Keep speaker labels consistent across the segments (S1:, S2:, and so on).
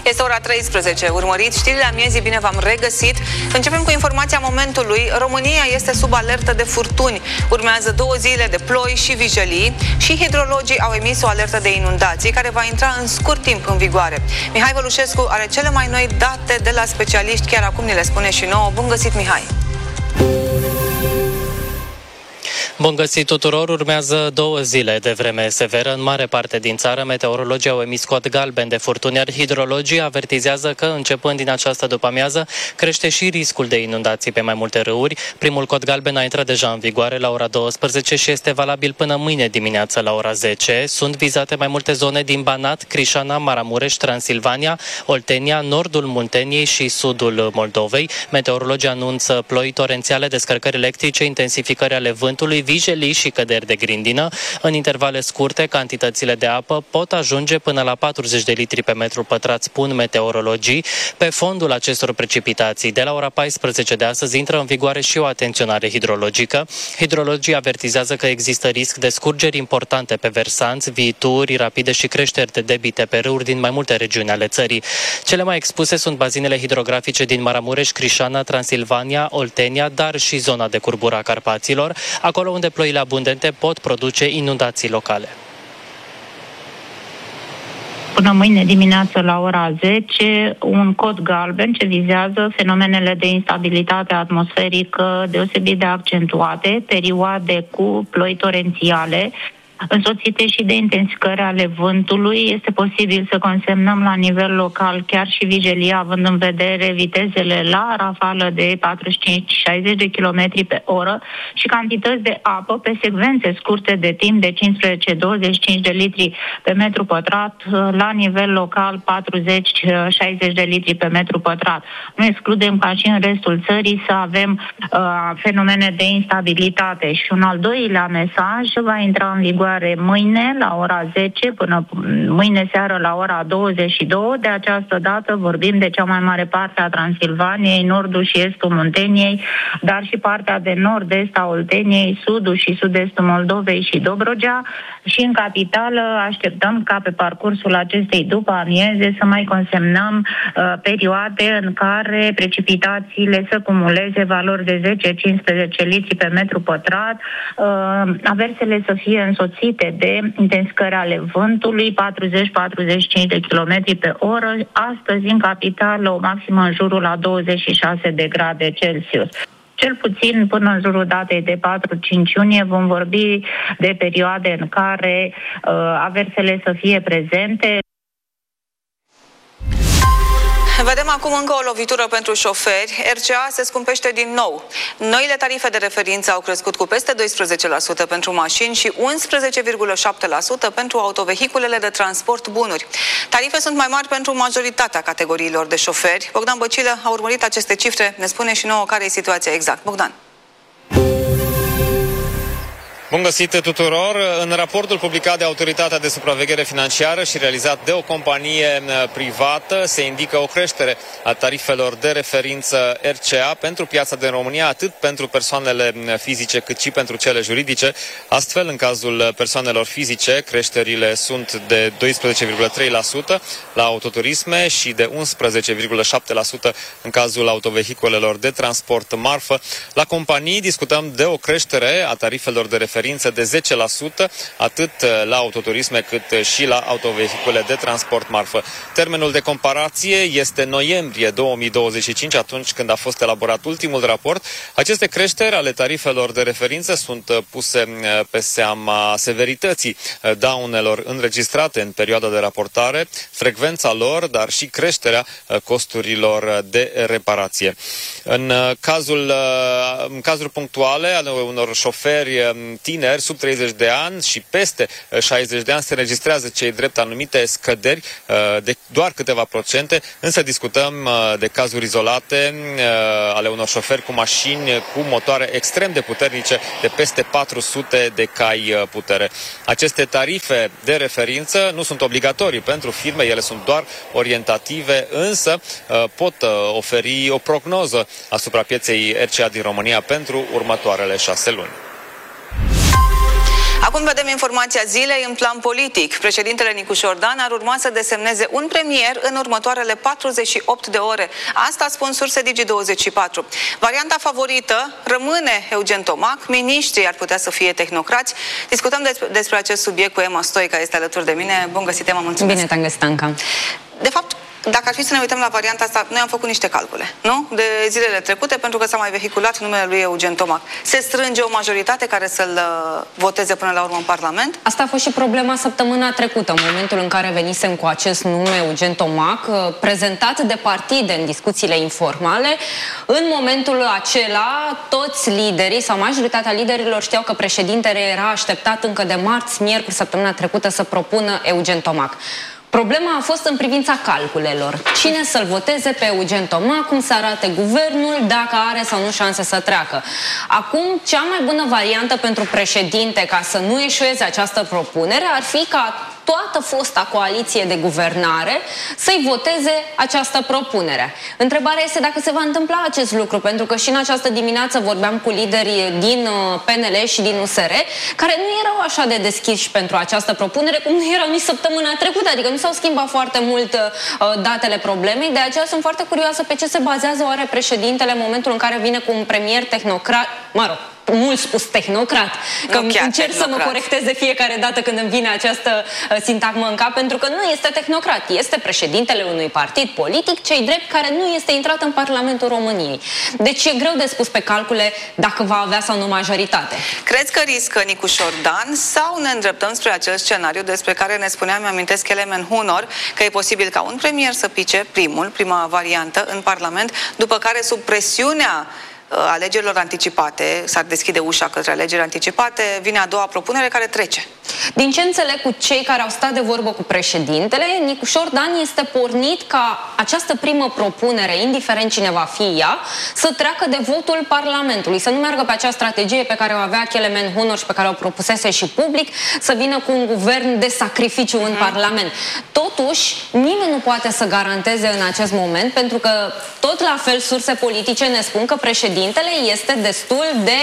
S1: Este ora 13. Urmăriți știrile amiezii, bine v-am regăsit. Începem cu informația momentului. România este sub alertă de furtuni. Urmează 2 zile de ploi și vijelii și hidrologii au emis o alertă de inundații care va intra în scurt timp în vigoare. Mihai Vălușescu are cele mai noi date de la specialiști, chiar acum ni le spune și nouă. Bun găsit, Mihai!
S2: Bun găsit tuturor! Urmează 2 zile de vreme severă. În mare parte din țară, meteorologii au emis cod galben de furtuni, iar hidrologii avertizează că, începând din această după-amiază, crește și riscul de inundații pe mai multe râuri. Primul cod galben a intrat deja în vigoare la ora 12 și este valabil până mâine dimineață la ora 10. Sunt vizate mai multe zone din Banat, Crișana, Maramureș, Transilvania, Oltenia, nordul Munteniei și sudul Moldovei. Meteorologii anunță ploi torențiale, descărcări electrice, intensificări ale vântului, vijelii și căderi de grindină. În intervale scurte, cantitățile de apă pot ajunge până la 40 de litri pe metru pătrat, spun meteorologii. Pe fondul acestor precipitații, de la ora 14 de astăzi, intră în vigoare și o atenționare hidrologică. Hidrologii avertizează că există risc de scurgeri importante pe versanți, viituri rapide și creșteri de debite pe râuri din mai multe regiuni ale țării. Cele mai expuse sunt bazinele hidrografice din Maramureș, Crișana, Transilvania, Oltenia, dar și zona de curbura a Carpaților, acolo unde ploile abundente pot produce inundații locale.
S3: Până mâine dimineață la ora 10, un cod galben ce vizează fenomenele de instabilitate atmosferică deosebit de accentuate, perioade cu ploi torențiale, însoțite și de intensificări ale vântului. Este posibil să consemnăm la nivel local chiar și vijelii, având în vedere vitezele la rafală de 45-60 de km pe oră și cantități de apă pe secvențe scurte de timp de 15-25 de litri pe metru pătrat, la nivel local 40-60 de litri pe metru pătrat. Nu excludem ca și în restul țării să avem fenomene de instabilitate. Și un al doilea mesaj va intra în vigoare mâine la ora 10 până mâine seară la ora 22. De această dată vorbim de cea mai mare parte a Transilvaniei, nordul și estul Munteniei, dar și partea de nord-est a Olteniei, sudul și sud-estul Moldovei și Dobrogea. Și în capitală așteptăm ca pe parcursul acestei după amieze să mai consemnăm perioade în care precipitațiile să cumuleze valori de 10-15 litri pe metru pătrat, aversele să fie însoțite de intensificări ale vântului, 40-45 de km pe oră. Astăzi, în capitală, o maximă în jurul la 26 de grade Celsius. Cel puțin până în jurul datei de 4-5 iunie vom vorbi de perioade în care aversele să fie prezente.
S1: Vedem acum încă o lovitură pentru șoferi. RCA se scumpește din nou. Noile tarife de referință au crescut cu peste 12% pentru mașini și 11,7% pentru autovehiculele de transport bunuri. Tarife sunt mai mari pentru majoritatea categoriilor de șoferi. Bogdan Băcilă a urmărit aceste cifre. Ne spune și nouă care e situația exact. Bogdan.
S4: Bun găsit tuturor! În raportul publicat de Autoritatea de Supraveghere Financiară și realizat de o companie privată se indică o creștere a tarifelor de referință RCA pentru piața din România, atât pentru persoanele fizice cât și pentru cele juridice. Astfel, în cazul persoanelor fizice, creșterile sunt de 12,3% la autoturisme și de 11,7% în cazul autovehiculelor de transport marfă. La companii discutăm de o creștere a tarifelor de referință de 10%, atât la autoturisme cât și la autovehicule de transport marfă. Termenul de comparație este noiembrie 2025, atunci când a fost elaborat ultimul raport. Aceste creșteri ale tarifelor de referință sunt puse pe seama severității daunelor înregistrate în perioada de raportare, frecvența lor, dar și creșterea costurilor de reparație. În cazuri punctuale ale unor șoferi tineri sub 30 de ani și peste 60 de ani se registrează cei drept anumite scăderi de doar câteva procente, însă discutăm de cazuri izolate ale unor șoferi cu mașini cu motoare extrem de puternice de peste 400 de cai putere. Aceste tarife de referință nu sunt obligatorii pentru firme, ele sunt doar orientative, însă pot oferi o prognoză asupra pieței RCA din România pentru următoarele 6 luni.
S1: Acum vedem informația zilei în plan politic. Președintele Nicu Șordan ar urma să desemneze un premier în următoarele 48 de ore. Asta spun surse Digi24. Varianta favorită rămâne Eugen Tomac, miniștrii ar putea să fie tehnocrați. Discutăm despre acest subiect cu Emma Stoica, este alături de mine. Bun găsit, Emma, mulțumesc.
S5: Bine te-am găsit, Anca.
S1: De fapt, dacă ar fi să ne uităm la varianta asta, noi am făcut niște calcule, nu? De zilele trecute, pentru că s-a mai vehiculat numele lui Eugen Tomac. Se strânge o majoritate care să-l voteze până la urmă în Parlament?
S5: Asta a fost și problema săptămâna trecută, în momentul în care venisem cu acest nume Eugen Tomac, prezentat de partide în discuțiile informale. În momentul acela, toți liderii sau majoritatea liderilor știau că președintele era așteptat încă de marți, miercuri, săptămâna trecută să propună Eugen Tomac. Problema a fost în privința calculelor. Cine să-l voteze pe Eugen Tomac, cum să arate guvernul, dacă are sau nu șanse să treacă. Acum, cea mai bună variantă pentru președinte ca să nu eșueze această propunere ar fi ca toată fosta coaliție de guvernare să-i voteze această propunere. Întrebarea este dacă se va întâmpla acest lucru, pentru că și în această dimineață vorbeam cu liderii din PNL și din USR, care nu erau așa de deschiși pentru această propunere, cum nu erau nici săptămâna trecută, adică nu s-au schimbat foarte mult datele problemei, de aceea sunt foarte curioasă pe ce se bazează oare președintele în momentul în care vine cu un premier tehnocrat, mă rog, mult spus tehnocrat, că încerc să mă corectez de fiecare dată când îmi vine această sintagmă în cap, pentru că nu este tehnocrat, este președintele unui partid politic, cei drept, care nu este intrat în Parlamentul României. Deci e greu de spus pe calcule dacă va avea sau nu majoritate.
S1: Crezi că riscă Nicu Șordan sau ne îndreptăm spre acel scenariu despre care ne spunea, mi-amintesc, Kelemen Hunor, că e posibil ca un premier să pice prima variantă în Parlament, după care sub presiunea alegerilor anticipate, s-ar deschide ușa către alegeri anticipate, vine a doua propunere care trece.
S5: Din ce înțeleg cu cei care au stat de vorbă cu președintele, Nicu Șordan este pornit ca această primă propunere, indiferent cine va fi ea, să treacă de votul Parlamentului, să nu meargă pe acea strategie pe care o avea Kelemen Hunor și pe care o propusese și public, să vină cu un guvern de sacrificiu în Parlament. Totuși, nimeni nu poate să garanteze în acest moment, pentru că tot la fel surse politice ne spun că președintele este destul de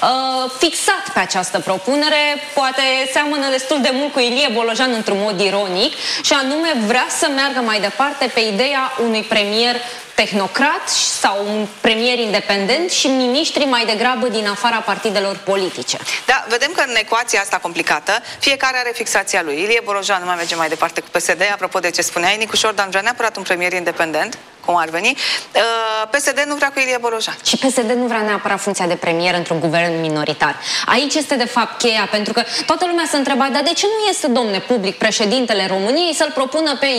S5: fixat pe această propunere, poate seamănă destul de mult cu Ilie Bolojan într-un mod ironic, și anume vrea să meargă mai departe pe ideea unui premier tehnocrat sau un premier independent și miniștri mai degrabă din afara partidelor politice.
S1: Da, vedem că în ecuația asta complicată, fiecare are fixația lui. Ilie Bolojan nu mai merge mai departe cu PSD, apropo de ce spuneai, Nicu Șordan vrea neapărat un premier independent, cum ar veni. PSD nu vrea cu Ilie Bolojan.
S5: Și PSD nu vrea neapărat funcția de premier într-un guvern minoritar. Aici este de fapt cheia, pentru că toată lumea se întreba, dar de ce nu este, domne, public președintele României să-l propună pe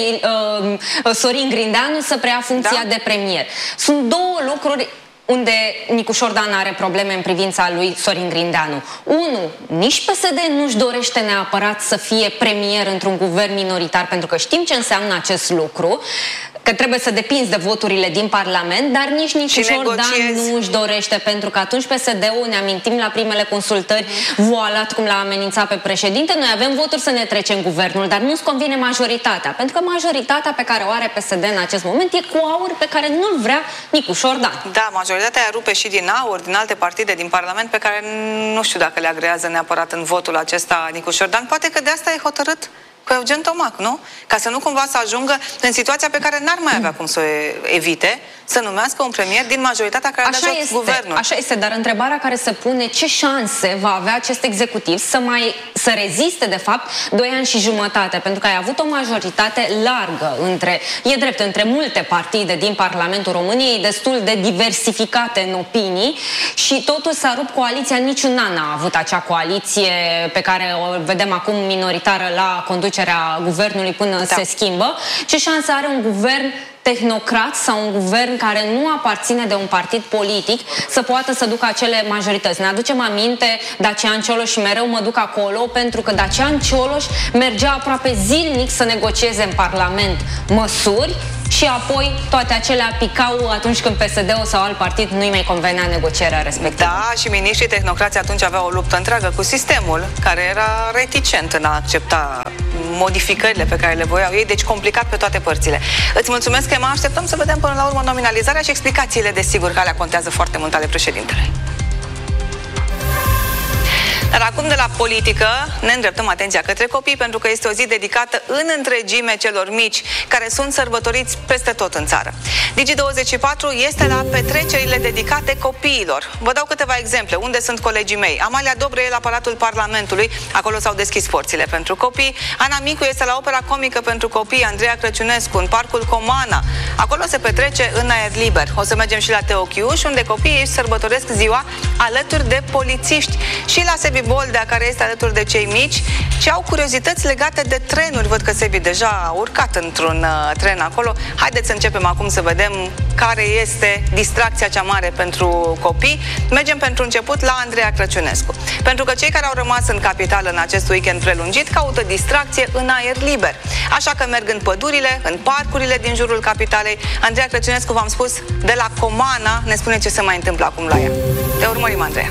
S5: Sorin Grindeanu să preia funcția de premier? Sunt două lucruri unde Nicu Șordan are probleme în privința lui Sorin Grindeanu. Unu, nici PSD nu-și dorește neapărat să fie premier într-un guvern minoritar, pentru că știm ce înseamnă acest lucru, că trebuie să depinzi de voturile din Parlament, dar nici Nicu Șordan nu își dorește, pentru că atunci PSD-ul, ne amintim la primele consultări, voalat cum l-a amenințat pe președinte, noi avem voturi să ne trecem guvernul, dar nu-ți convine majoritatea, pentru că majoritatea pe care o are PSD în acest moment e cu aur pe care nu-l vrea Nicu Șordan.
S1: Da, majoritatea rupe și din aur, din alte partide din Parlament, pe care nu știu dacă le agrează neapărat în votul acesta Nicu Șordan. Poate că de asta e hotărât cu Eugen Tomac, nu? Ca să nu cumva să ajungă în situația pe care n-ar mai avea cum să o evite, să numească un premier din majoritatea care a dat guvernul.
S5: Așa este, dar întrebarea care se pune, ce șanse va avea acest executiv să reziste, de fapt, 2 ani și jumătate, pentru că ai avut o majoritate largă între multe partide din Parlamentul României, destul de diversificate în opinii, și totuși s-a rupt coaliția, niciun an n-a avut acea coaliție pe care o vedem acum minoritară la conducerea guvernului până se schimbă. Ce șanse are un guvern tehnocrat sau un guvern care nu aparține de un partid politic să poată să ducă acele majorități? Ne aducem aminte Dacian Cioloș și mereu mă duc acolo, pentru că Dacian Cioloș mergea aproape zilnic să negocieze în Parlament măsuri și apoi toate acelea picau atunci când PSD-ul sau alt partid nu-i mai convenea negocierea respectivă.
S1: Da, și miniștrii tehnocrați atunci aveau o luptă întreagă cu sistemul, care era reticent în a accepta modificările pe care le voiau ei, deci complicat pe toate părțile. Îți mulțumesc, Emma, așteptăm să vedem până la urmă nominalizarea și explicațiile, desigur, că alea contează foarte mult ale președintelui. Dar acum de la politică ne îndreptăm atenția către copii, pentru că este o zi dedicată în întregime celor mici, care sunt sărbătoriți peste tot în țară. Digi24 este la petrecerile dedicate copiilor. Vă dau câteva exemple. Unde sunt colegii mei? Amalia Dobre e la Palatul Parlamentului, acolo s-au deschis porțile pentru copii. Ana Micu este la Opera Comică pentru copii, Andreea Crăciunescu în Parcul Comana. Acolo se petrece în aer liber. O să mergem și la Teochiuș, unde copiii își sărbătoresc ziua alături de polițiști. Și la Sebi Boldea, care este alături de cei mici, și au curiozități legate de trenuri. Văd că Sebi deja a urcat într-un tren acolo. Haideți să începem acum să vedem care este distracția cea mare pentru copii. Mergem pentru început la Andreea Crăciunescu. Pentru că cei care au rămas în capitală în acest weekend prelungit caută distracție în aer liber. Așa că merg în pădurile, în parcurile din jurul capitalei. Andreea Crăciunescu, v-am spus, de la Comana, ne spune ce se mai întâmplă acum la ea. Te urmărim, Andreea.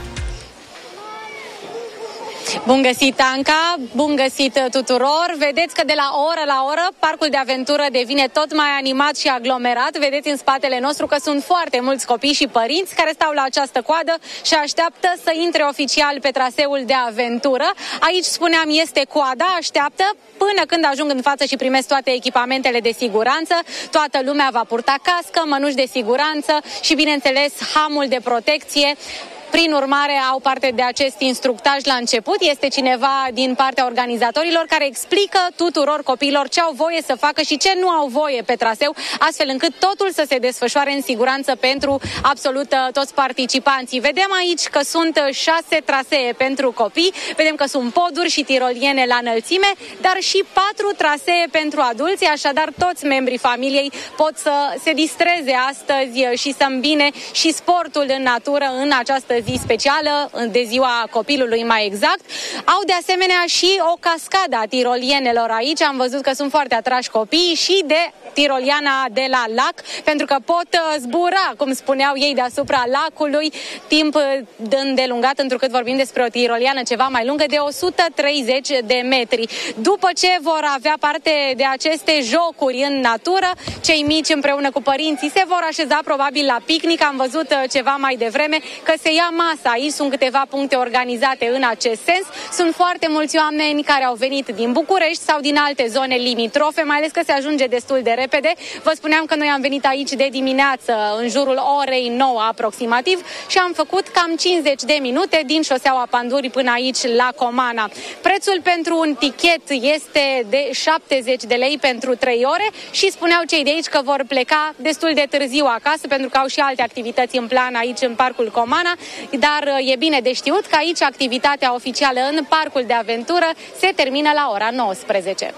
S6: Bun găsit, Anca! Bun găsit tuturor! Vedeți că de la oră la oră parcul de aventură devine tot mai animat și aglomerat. Vedeți în spatele nostru că sunt foarte mulți copii și părinți care stau la această coadă și așteaptă să intre oficial pe traseul de aventură. Aici, spuneam, este coada, așteaptă până când ajung în față și primesc toate echipamentele de siguranță. Toată lumea va purta cască, mănuși de siguranță și, bineînțeles, hamul de protecție. Prin urmare, au parte de acest instructaj la început. Este cineva din partea organizatorilor care explică tuturor copiilor ce au voie să facă și ce nu au voie pe traseu, astfel încât totul să se desfășoare în siguranță pentru absolut toți participanții. Vedem aici că sunt 6 trasee pentru copii, vedem că sunt poduri și tiroliene la înălțime, dar și 4 trasee pentru adulți, așadar toți membrii familiei pot să se distreze astăzi și să îmbine și sportul în natură în această zi specială, de ziua copilului mai exact. Au de asemenea și o cascadă a tirolienelor aici. Am văzut că sunt foarte atrași copiii și de tiroliana de la lac, pentru că pot zbura, cum spuneau ei, deasupra lacului, timp îndelungat, întrucât vorbim despre o tiroliană ceva mai lungă de 130 de metri. După ce vor avea parte de aceste jocuri în natură, cei mici împreună cu părinții se vor așeza probabil la picnic. Am văzut ceva mai devreme că se ia masa. Aici sunt câteva puncte organizate în acest sens. Sunt foarte mulți oameni care au venit din București sau din alte zone limitrofe, mai ales că se ajunge destul de repede. Vă spuneam că noi am venit aici de dimineață, în jurul orei 9 aproximativ, și am făcut cam 50 de minute din șoseaua Pandurii până aici la Comana. Prețul pentru un tichet este de 70 de lei pentru 3 ore și spuneau cei de aici că vor pleca destul de târziu acasă, pentru că au și alte activități în plan aici în Parcul Comana, dar e bine de știut că aici activitatea oficială în Parcul de Aventură se termină la ora 19.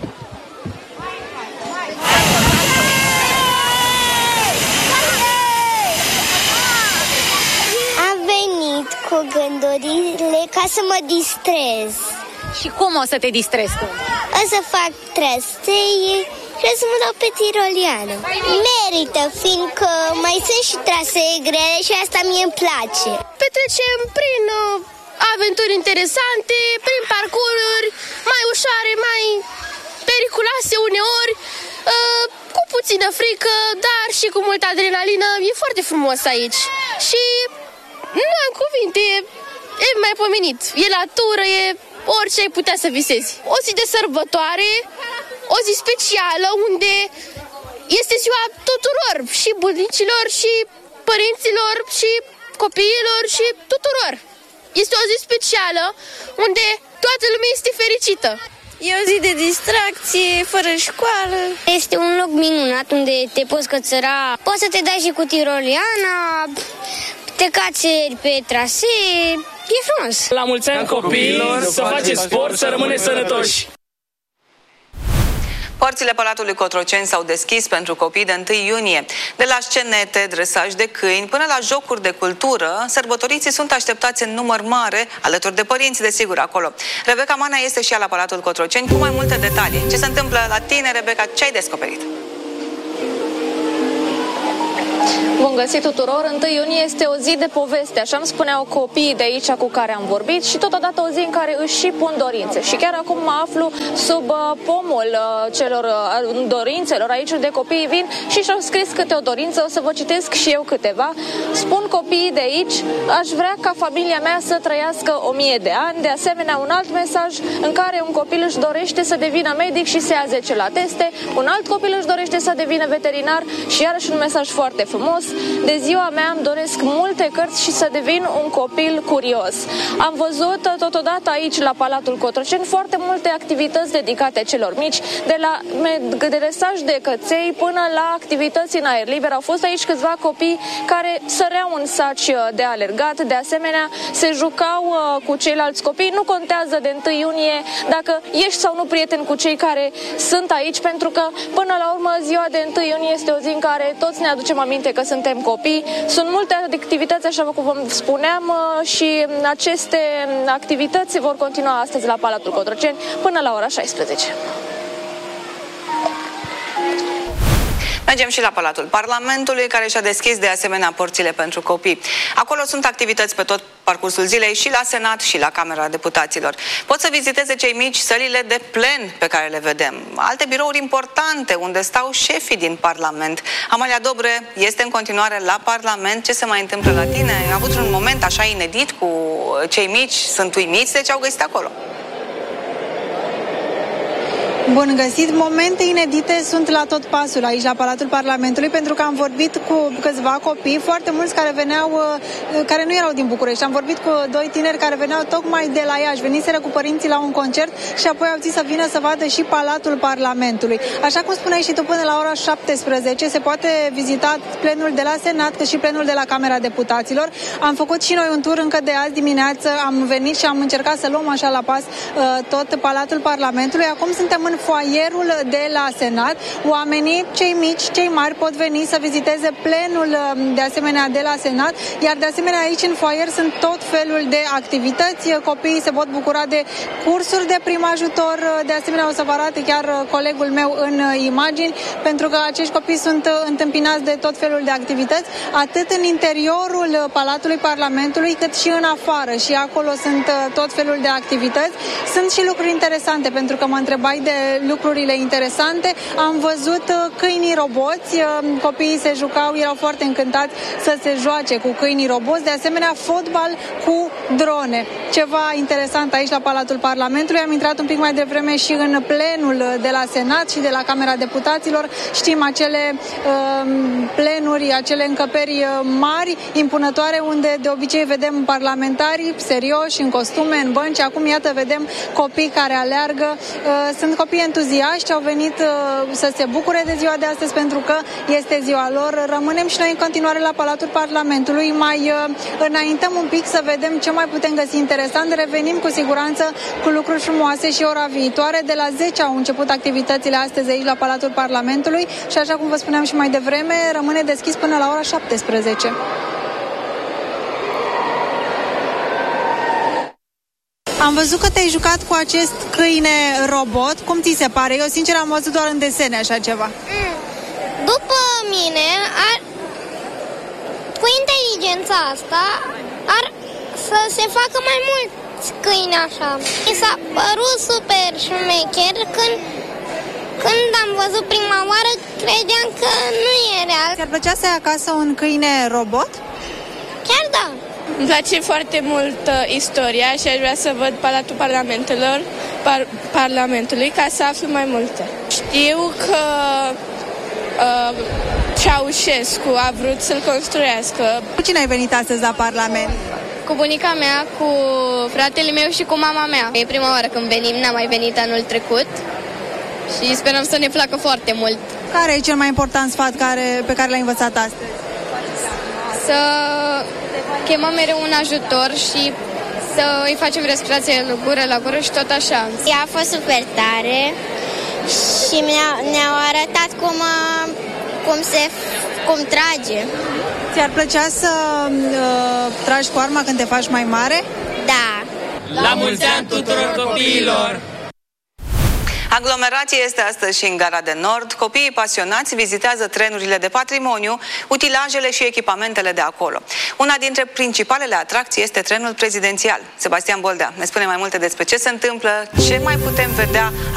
S7: Am venit cu gândurile ca să mă distrez.
S6: Și cum o să te distrezi tu?
S7: O să fac trasee și o să mă dau pe tiroliană. Merită, fiindcă mai sunt și trasee grele și asta mie îmi place.
S8: Petrecem prin aventuri interesante, prin parcururi mai ușoare, mai periculoase uneori, cu puțină frică, dar și cu multă adrenalină. E foarte frumos aici. Și nu am cuvinte, e mai pomenit. E natură, e orice ai putea să visezi. O zi de sărbătoare, o zi specială unde este ziua tuturor, și bunicilor, și părinților, și copiilor, și tuturor. Este o zi specială unde toată lumea este fericită.
S9: E o zi de distracție, fără școală.
S7: Este un loc minunat unde te poți cățăra, poți să te dai și cu tiroliana, te cațeri pe trasee, e frumos.
S10: La mulți ani copiilor, să faceți sport, să rămâneți sănătoși.
S1: Porțile Palatului Cotroceni s-au deschis pentru copii de 1 iunie. De la scenete, dresaj de câini, până la jocuri de cultură, sărbătoriții sunt așteptați în număr mare, alături de părinți, desigur, acolo. Rebecca Mana este și ea la Palatul Cotroceni cu mai multe detalii. Ce se întâmplă la tine, Rebecca? Ce ai descoperit?
S11: Bun găsit tuturor! 1 iunie este o zi de poveste, așa îmi spuneau copiii de aici cu care am vorbit și totodată o zi în care își și pun dorințe. Și chiar acum mă aflu sub pomul celor dorințelor aici de copiii vin și și-au scris câte o dorință, o să vă citesc și eu câteva. Spun copiii de aici, aș vrea ca familia mea să trăiască 1000 de ani. De asemenea, un alt mesaj în care un copil își dorește să devină medic și să ia 10 la teste, un alt copil își dorește să devină veterinar și iarăși un mesaj foarte frumos. De ziua mea îmi doresc multe cărți și să devin un copil curios. Am văzut totodată aici la Palatul Cotroceni foarte multe activități dedicate celor mici, de la dresaj de căței până la activități în aer liber. Au fost aici câțiva copii care săreau în saci de alergat, de asemenea se jucau cu ceilalți copii. Nu contează de 1 iunie dacă ești sau nu prieten cu cei care sunt aici, pentru că până la urmă ziua de 1 iunie este o zi în care toți ne aducem aminte că suntem copii. Sunt multe activități, așa cum vă spuneam, și aceste activități vor continua astăzi la Palatul Cotroceni până la ora 16.
S1: Mergem și la Palatul Parlamentului, care și-a deschis de asemenea porțile pentru copii. Acolo sunt activități pe tot parcursul zilei și la Senat și la Camera Deputaților. Pot să viziteze cei mici sălile de plen pe care le vedem. Alte birouri importante unde stau șefii din Parlament. Amalia Dobre este în continuare la Parlament. Ce se mai întâmplă la tine? Ai avut un moment așa inedit cu cei mici? Sunt uimiți de ce au găsit acolo?
S12: Bun găsit! Momente inedite sunt la tot pasul aici la Palatul Parlamentului, pentru că am vorbit cu câțiva copii, foarte mulți care veneau, care nu erau din București. Am vorbit cu 2 tineri care veneau tocmai de la Iași, veniseră cu părinții la un concert și apoi au zis să vină să vadă și Palatul Parlamentului. Așa cum spuneai și tu, până la ora 17 se poate vizita plenul de la Senat, cât și plenul de la Camera Deputaților. Am făcut și noi un tur încă de azi dimineață, am venit și am încercat să luăm așa la pas tot Palatul Parlamentului. Acum suntem în foaierul de la Senat. Oamenii, cei mici, cei mari, pot veni să viziteze plenul de asemenea de la Senat, iar de asemenea aici în foaier sunt tot felul de activități. Copiii se pot bucura de cursuri de prim ajutor, de asemenea o să vă arate chiar colegul meu în imagini, pentru că acești copii sunt întâmpinați de tot felul de activități, atât în interiorul Palatului Parlamentului, cât și în afară, și acolo sunt tot felul de activități. Sunt și lucruri interesante, pentru că mă întrebai de lucrurile interesante. Am văzut câinii roboți, copiii se jucau, erau foarte încântați să se joace cu câinii roboți, de asemenea fotbal cu drone. Ceva interesant aici la Palatul Parlamentului. Am intrat un pic mai devreme și în plenul de la Senat și de la Camera Deputaților. Știm acele plenuri, acele încăperi mari, impunătoare, unde de obicei vedem parlamentari serioși, în costume, în bănci. Acum, iată, vedem copii care aleargă. Sunt copii entuziaști, au venit să se bucure de ziua de astăzi, pentru că este ziua lor. Rămânem și noi în continuare la Palatul Parlamentului. Mai înaintăm un pic să vedem ce mai putem găsi interesant. Revenim cu siguranță cu lucruri frumoase și ora viitoare. De la 10 au început activitățile astăzi aici la Palatul Parlamentului și, așa cum vă spuneam și mai devreme, rămâne deschis până la ora 17. Am văzut că te-ai jucat cu acest câine robot. Cum ți se pare? Eu, sincer, am văzut doar în desene așa ceva.
S7: După mine, cu inteligența asta, ar să se facă mai mulți câini așa. Mi s-a părut super șmecher când am văzut prima oară, credeam că nu e real.
S12: Ți-ar plăcea să ai acasă un câine robot?
S7: Chiar da.
S9: Îmi place foarte mult istoria și aș vrea să văd Palatul Parlamentului ca să aflu mai multe. Știu că Ceaușescu a vrut să-l construiască.
S12: Cu cine ai venit astăzi la Parlament?
S8: Cu bunica mea, cu fratele meu și cu mama mea. E prima oară când venim, n-am mai venit anul trecut și sperăm să ne placă foarte mult.
S12: Care e cel mai important sfat pe care l-ai învățat astăzi?
S8: Să chemăm mereu un ajutor și să îi facem respirație gură la gură și tot așa.
S7: Ea a fost super tare și ne-au arătat cum trage.
S12: Ți-ar plăcea să tragi cu arma când te faci mai mare?
S7: Da.
S10: La mulți ani tuturor copiilor!
S1: Aglomerație este astăzi și în Gara de Nord. Copiii pasionați vizitează trenurile de patrimoniu, utilajele și echipamentele de acolo. Una dintre principalele atracții este trenul prezidențial. Sebastian Boldea ne spune mai multe despre ce se întâmplă, ce mai putem vedea